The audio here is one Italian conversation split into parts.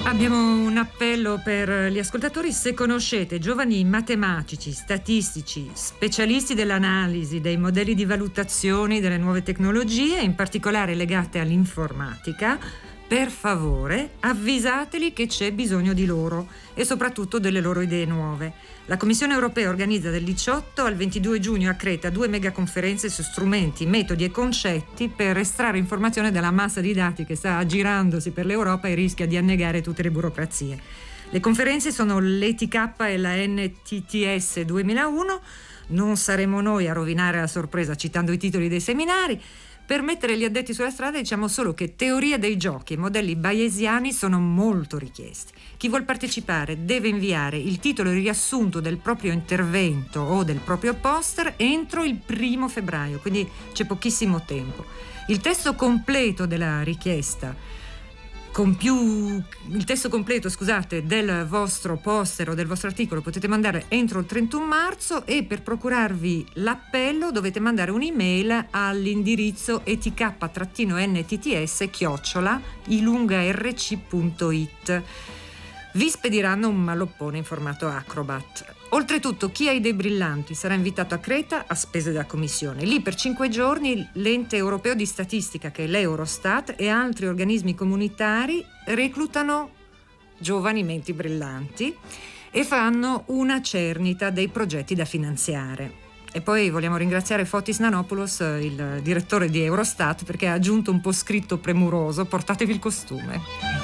Abbiamo un appello per gli ascoltatori: se conoscete giovani matematici, statistici, specialisti dell'analisi, dei modelli di valutazione delle nuove tecnologie, in particolare legate all'informatica, per favore avvisateli che c'è bisogno di loro e soprattutto delle loro idee nuove. La Commissione europea organizza dal 18 al 22 giugno a Creta 2 megaconferenze su strumenti, metodi e concetti per estrarre informazione dalla massa di dati che sta aggirandosi per l'Europa e rischia di annegare tutte le burocrazie. Le conferenze sono l'ETK e la NTTS 2001. Non saremo noi a rovinare la sorpresa citando i titoli dei seminari. Per mettere gli addetti sulla strada diciamo solo che teoria dei giochi e modelli bayesiani sono molto richiesti. Chi vuol partecipare deve inviare il titolo e il riassunto del proprio intervento o del proprio poster entro il 1 febbraio, quindi c'è pochissimo tempo. Il testo completo della richiesta il testo completo del vostro poster o del vostro articolo potete mandare entro il 31 marzo e per procurarvi l'appello dovete mandare un'email all'indirizzo etk-ns@ilungarc.it. Vi spediranno un malloppone in formato Acrobat. Oltretutto, chi ha idee brillanti sarà invitato a Creta a spese della Commissione. Lì per 5 giorni l'ente europeo di statistica, che è l'Eurostat, e altri organismi comunitari reclutano giovani menti brillanti e fanno una cernita dei progetti da finanziare. E poi vogliamo ringraziare Fotis Nanopoulos, il direttore di Eurostat, perché ha aggiunto un po' scritto premuroso: portatevi il costume.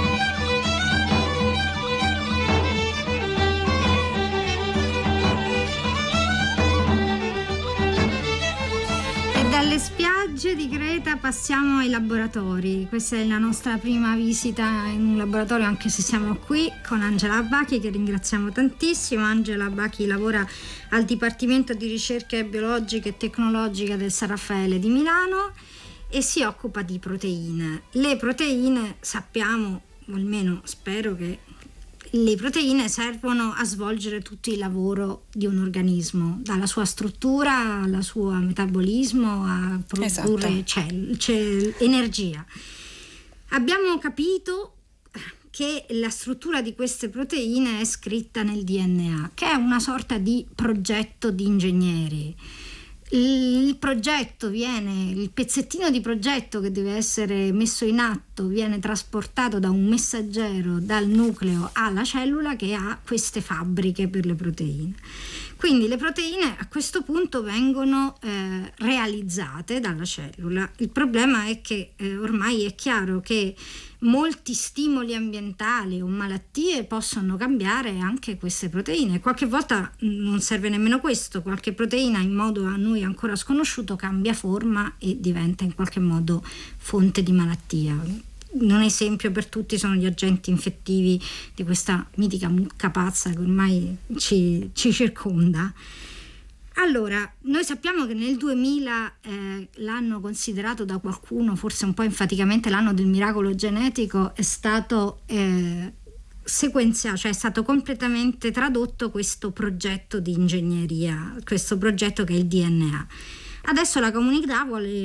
Dalle spiagge di Creta passiamo ai laboratori. Questa è la nostra prima visita in un laboratorio, anche se siamo qui con Angela Bachi, che ringraziamo tantissimo. Angela Bachi lavora al Dipartimento di Ricerca Biologica e Tecnologica del San Raffaele di Milano e si occupa di proteine. Le proteine, sappiamo, o almeno spero che le proteine servono a svolgere tutto il lavoro di un organismo, dalla sua struttura al suo metabolismo, a produrre energia. Abbiamo capito che la struttura di queste proteine è scritta nel DNA, che è una sorta di progetto di ingegneri. Il pezzettino di progetto che deve essere messo in atto viene trasportato da un messaggero dal nucleo alla cellula, che ha queste fabbriche per le proteine. Quindi le proteine a questo punto vengono realizzate dalla cellula. Il problema è che ormai è chiaro che molti stimoli ambientali o malattie possono cambiare anche queste proteine. Qualche volta non serve nemmeno questo: qualche proteina, in modo a noi ancora sconosciuto, cambia forma e diventa in qualche modo fonte di malattia. Un esempio per tutti sono gli agenti infettivi di questa mitica mucca pazza che ormai ci circonda. Allora, noi sappiamo che nel 2000 l'anno considerato da qualcuno, forse un po' enfaticamente, l'anno del miracolo genetico, è stato sequenziato, cioè è stato completamente tradotto questo progetto di ingegneria, questo progetto che è il DNA. Adesso la comunità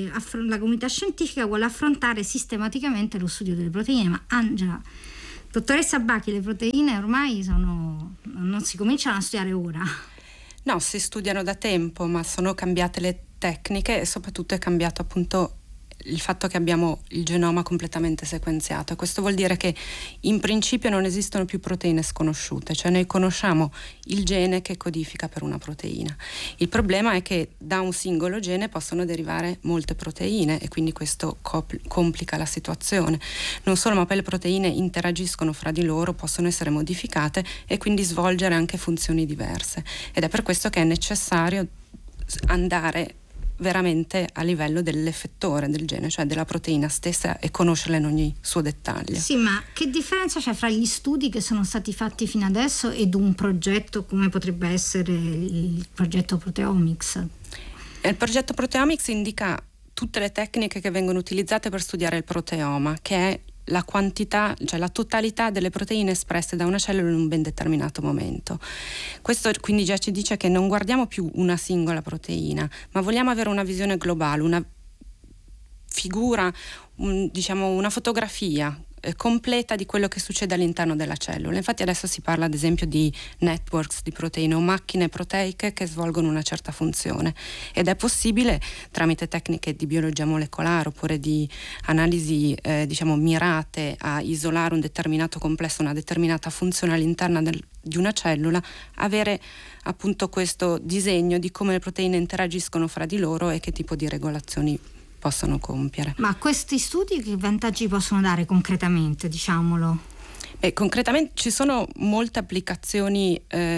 scientifica vuole affrontare sistematicamente lo studio delle proteine. Ma Angela, dottoressa Bachi, le proteine ormai non si cominciano a studiare ora? No, si studiano da tempo, ma sono cambiate le tecniche e soprattutto è cambiato appunto il fatto che abbiamo il genoma completamente sequenziato. Questo vuol dire che in principio non esistono più proteine sconosciute, cioè noi conosciamo il gene che codifica per una proteina. Il problema è che da un singolo gene possono derivare molte proteine e quindi questo complica la situazione. Non solo, ma poi le proteine interagiscono fra di loro, possono essere modificate e quindi svolgere anche funzioni diverse, ed è per questo che è necessario andare veramente a livello dell'effettore del gene, cioè della proteina stessa, e conoscerla in ogni suo dettaglio. Sì, ma che differenza c'è fra gli studi che sono stati fatti fino adesso ed un progetto come potrebbe essere il progetto Proteomics? Il progetto Proteomics indica tutte le tecniche che vengono utilizzate per studiare il proteoma, che è la quantità, cioè la totalità delle proteine espresse da una cellula in un ben determinato momento. Questo quindi già ci dice che non guardiamo più una singola proteina, ma vogliamo avere una visione globale, una figura, una fotografia completa di quello che succede all'interno della cellula. Infatti adesso si parla ad esempio di networks di proteine o macchine proteiche che svolgono una certa funzione, ed è possibile tramite tecniche di biologia molecolare oppure di analisi mirate a isolare un determinato complesso, una determinata funzione all'interno di una cellula, avere appunto questo disegno di come le proteine interagiscono fra di loro e che tipo di regolazioni possono compiere. Ma questi studi che vantaggi possono dare concretamente, diciamolo? Concretamente ci sono molte applicazioni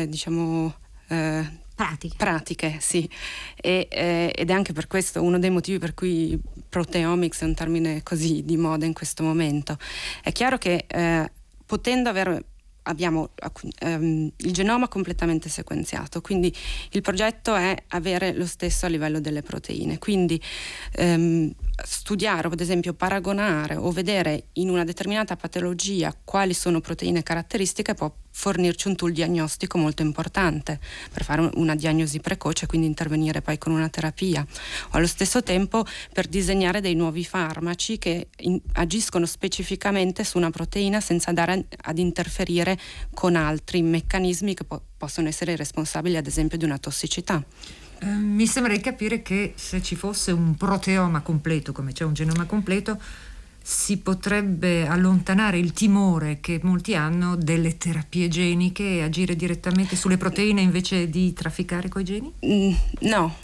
pratiche, sì, ed è anche per questo uno dei motivi per cui proteomics è un termine così di moda in questo momento. È chiaro che potendo abbiamo il genoma completamente sequenziato, quindi il progetto è avere lo stesso a livello delle proteine, quindi studiare o ad esempio paragonare o vedere in una determinata patologia quali sono proteine caratteristiche può fornirci un tool diagnostico molto importante per fare una diagnosi precoce, quindi intervenire poi con una terapia, o allo stesso tempo per disegnare dei nuovi farmaci che agiscono specificamente su una proteina senza andare ad interferire con altri meccanismi che possono essere responsabili ad esempio di una tossicità. Mi sembra di capire che se ci fosse un proteoma completo, come c'è un genoma completo, si potrebbe allontanare il timore che molti hanno delle terapie geniche e agire direttamente sulle proteine invece di trafficare coi geni? No.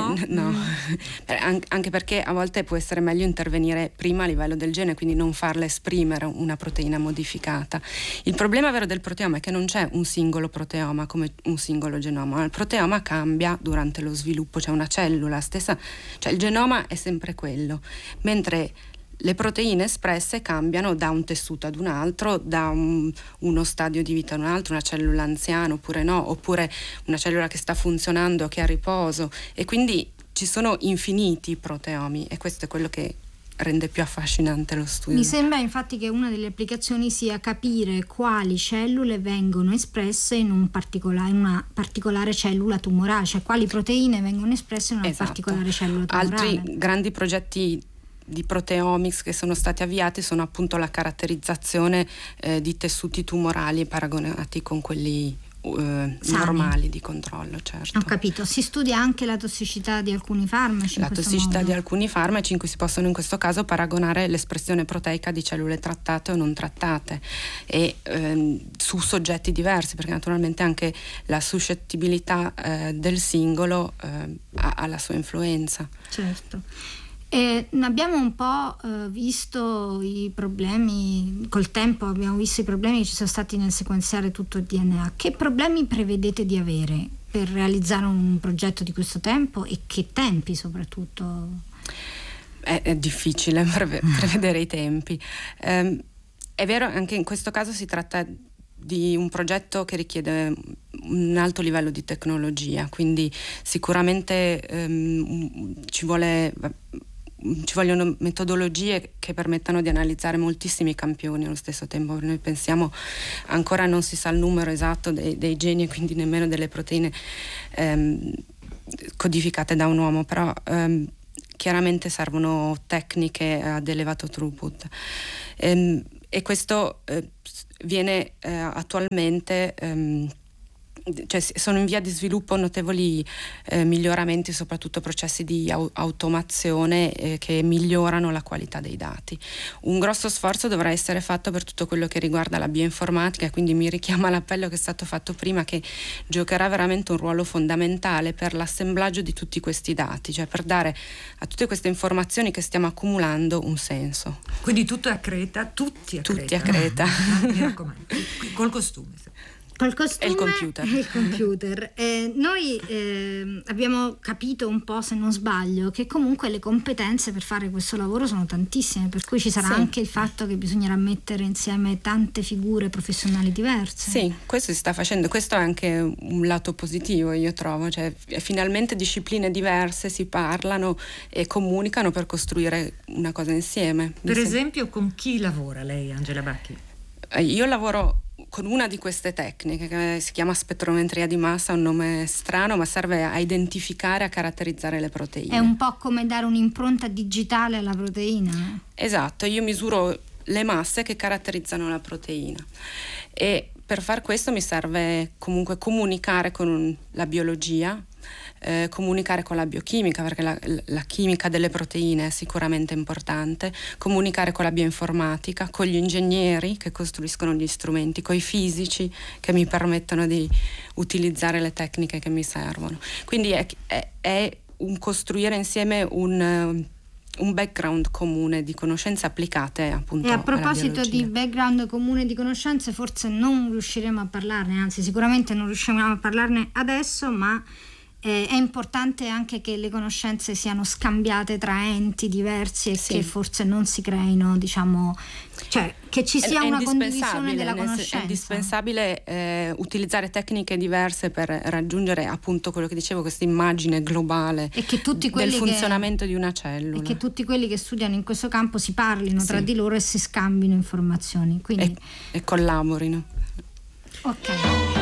Anche perché a volte può essere meglio intervenire prima a livello del gene, quindi non farle esprimere una proteina modificata. Il problema vero del proteoma è che non c'è un singolo proteoma come un singolo genoma. Il proteoma cambia durante lo sviluppo, c'è una cellula stessa, cioè il genoma è sempre quello, mentre le proteine espresse cambiano da un tessuto ad un altro, da uno stadio di vita ad un altro, una cellula anziana oppure no, oppure una cellula che sta funzionando, che è a riposo, e quindi ci sono infiniti proteomi, e questo è quello che rende più affascinante lo studio. Mi sembra infatti che una delle applicazioni sia capire quali cellule vengono espresse in una particolare cellula tumorale, cioè quali proteine vengono espresse in una particolare cellula tumorale. Altri grandi progetti di proteomics che sono stati avviati sono appunto la caratterizzazione di tessuti tumorali paragonati con quelli normali di controllo, certo. Ho capito. Si studia anche la tossicità di alcuni farmaci? La tossicità di alcuni farmaci in cui si possono in questo caso paragonare l'espressione proteica di cellule trattate o non trattate e su soggetti diversi, perché naturalmente anche la suscettibilità del singolo ha la sua influenza. Certo. Abbiamo un po' visto i problemi, col tempo abbiamo visto i problemi che ci sono stati nel sequenziare tutto il DNA. Che problemi prevedete di avere per realizzare un progetto di questo tempo, e che tempi soprattutto? È difficile prevedere i tempi. È vero, anche in questo caso si tratta di un progetto che richiede un alto livello di tecnologia, quindi sicuramente ci vogliono metodologie che permettano di analizzare moltissimi campioni allo stesso tempo. Noi pensiamo, ancora non si sa il numero esatto dei geni e quindi nemmeno delle proteine codificate da un uomo, però chiaramente servono tecniche ad elevato throughput e questo viene attualmente cioè sono in via di sviluppo notevoli miglioramenti, soprattutto processi di automazione che migliorano la qualità dei dati. Un grosso sforzo dovrà essere fatto per tutto quello che riguarda la bioinformatica, quindi mi richiama l'appello che è stato fatto prima, che giocherà veramente un ruolo fondamentale per l'assemblaggio di tutti questi dati, cioè per dare a tutte queste informazioni che stiamo accumulando un senso. Quindi tutto è a Creta, tutti a Creta. Mi raccomando, col costume. Col costume e il computer. Noi abbiamo capito un po', se non sbaglio, che comunque le competenze per fare questo lavoro sono tantissime, per cui ci sarà anche il fatto che bisognerà mettere insieme tante figure professionali diverse. Sì, questo si sta facendo, questo è anche un lato positivo, io trovo, cioè finalmente discipline diverse si parlano e comunicano per costruire una cosa insieme. Per esempio, con chi lavora lei, Angela Bacchi? Io lavoro con una di queste tecniche che si chiama spettrometria di massa, un nome strano, ma serve a identificare, a caratterizzare le proteine. È un po' come dare un'impronta digitale alla proteina. Esatto, io misuro le masse che caratterizzano la proteina. E per far questo mi serve comunque comunicare con la biologia, comunicare con la biochimica, perché la chimica delle proteine è sicuramente importante, comunicare con la bioinformatica, con gli ingegneri che costruiscono gli strumenti, con i fisici che mi permettono di utilizzare le tecniche che mi servono. Quindi è un costruire insieme un background comune di conoscenze applicate appunto e a alla proposito biologia. di background comune di conoscenze, forse non riusciremo a parlarne, anzi sicuramente non riusciremo a parlarne adesso, ma è importante anche che le conoscenze siano scambiate tra enti diversi e che forse non si creino, diciamo, cioè che ci sia una condivisione della conoscenza. È indispensabile utilizzare tecniche diverse per raggiungere appunto quello che dicevo, questa immagine globale e che tutti quelli del funzionamento di una cellula. E che tutti quelli che studiano in questo campo si parlino tra di loro e si scambino informazioni. Quindi e collaborino. Ok.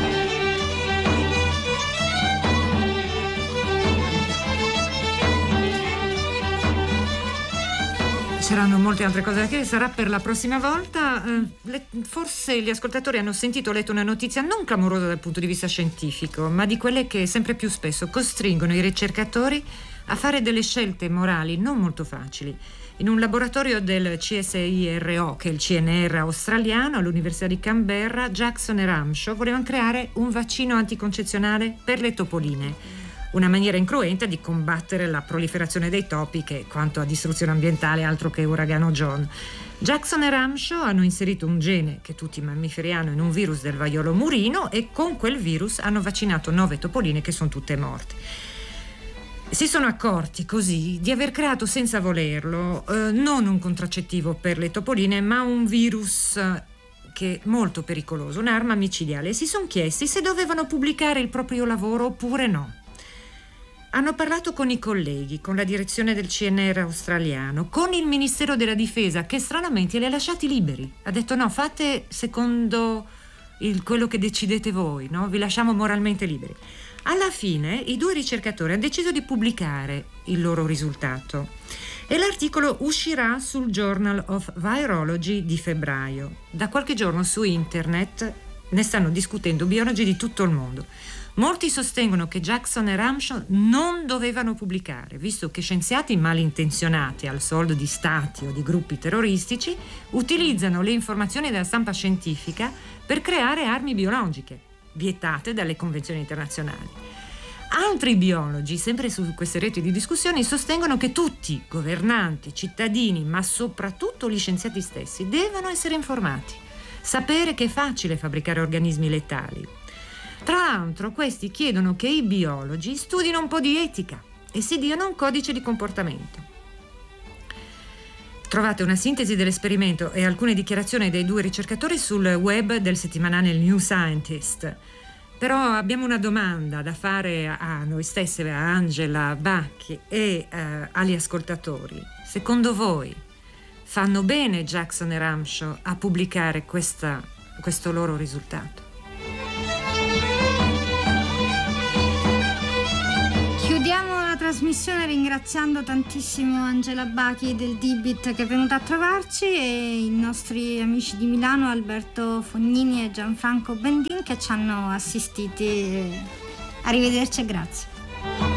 C'erano molte altre cose da chiedere, sarà per la prossima volta. Forse gli ascoltatori hanno sentito o letto una notizia non clamorosa dal punto di vista scientifico, ma di quelle che sempre più spesso costringono i ricercatori a fare delle scelte morali non molto facili. In un laboratorio del CSIRO, che è il CNR australiano, all'Università di Canberra, Jackson e Ramshaw volevano creare un vaccino anticoncezionale per le topoline. Una maniera incruenta di combattere la proliferazione dei topi, che quanto a distruzione ambientale altro che uragano John. Jackson e Ramshaw hanno inserito un gene che tutti i mammiferi hanno in un virus del vaiolo murino e con quel virus hanno vaccinato 9 topoline che sono tutte morte. Si sono accorti così di aver creato senza volerlo non un contraccettivo per le topoline, ma un virus che è molto pericoloso, un'arma micidiale, e si sono chiesti se dovevano pubblicare il proprio lavoro oppure no. Hanno parlato con i colleghi, con la direzione del CNR australiano, con il Ministero della Difesa, che stranamente li ha lasciati liberi. Ha detto no, fate secondo quello che decidete voi, no? Vi lasciamo moralmente liberi. Alla fine i 2 ricercatori hanno deciso di pubblicare il loro risultato e l'articolo uscirà sul Journal of Virology di febbraio. Da qualche giorno su internet ne stanno discutendo biologi di tutto il mondo. Molti sostengono che Jackson e Ramshaw non dovevano pubblicare, visto che scienziati malintenzionati al soldo di stati o di gruppi terroristici utilizzano le informazioni della stampa scientifica per creare armi biologiche, vietate dalle convenzioni internazionali. Altri biologi, sempre su queste reti di discussioni, sostengono che tutti, governanti, cittadini, ma soprattutto gli scienziati stessi, devono essere informati, sapere che è facile fabbricare organismi letali. Tra l'altro, questi chiedono che i biologi studino un po' di etica e si diano un codice di comportamento. Trovate una sintesi dell'esperimento e alcune dichiarazioni dei 2 ricercatori sul web del settimanale New Scientist. Però abbiamo una domanda da fare a noi stesse, a Angela Bacchi e agli ascoltatori. Secondo voi fanno bene Jackson e Ramshaw a pubblicare questo loro risultato? Chiudiamo la trasmissione ringraziando tantissimo Angela Bacchi del DBIT che è venuta a trovarci e i nostri amici di Milano Alberto Fognini e Gianfranco Bendin che ci hanno assistiti. Arrivederci e grazie.